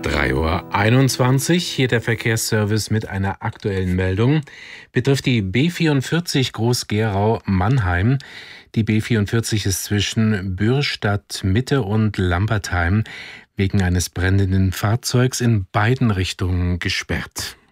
3:21 Uhr, hier der Verkehrsservice mit einer aktuellen Meldung. Betrifft die B44 Groß-Gerau-Mannheim. Die B44 ist zwischen Bürstadt-Mitte und Lampertheim wegen eines brennenden Fahrzeugs in beiden Richtungen gesperrt.